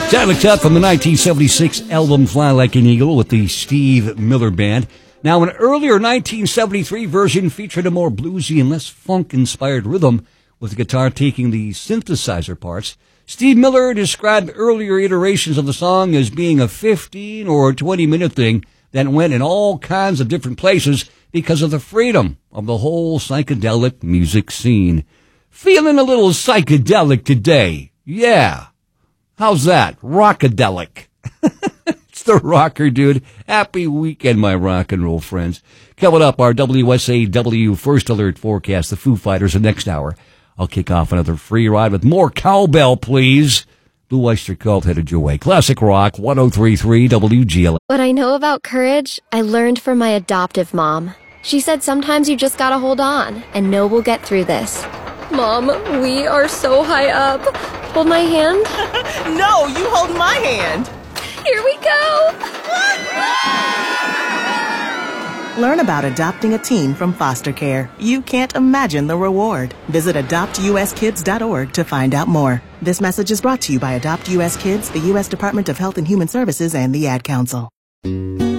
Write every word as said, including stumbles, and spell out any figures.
Sounded cut from the nineteen seventy-six album Fly Like an Eagle with the Steve Miller Band. Now, an earlier nineteen seventy-three version featured a more bluesy and less funk-inspired rhythm, with the guitar taking the synthesizer parts. Steve Miller described earlier iterations of the song as being a fifteen or twenty minute thing that went in all kinds of different places because of the freedom of the whole psychedelic music scene. Feeling a little psychedelic today? Yeah. How's that? Rockadelic. It's the rocker, dude. Happy weekend, my rock and roll friends. Coming up, our W S A W First Alert forecast, the Foo Fighters, the next hour. I'll kick off another free ride with more cowbell, please. Blue Oyster Cult headed your way. Classic Rock, one oh three point three W G L. What I know about courage, I learned from my adoptive mom. She said sometimes you just gotta hold on and know we'll get through this. Mom, we are so high up. Hold my hand. No, you hold my hand. Here we go. Learn about adopting a teen from foster care. You can't imagine the reward. Visit adopt u s kids dot org to find out more. This message is brought to you by Adopt U S Kids, the U S Department of Health and Human Services, and the Ad Council.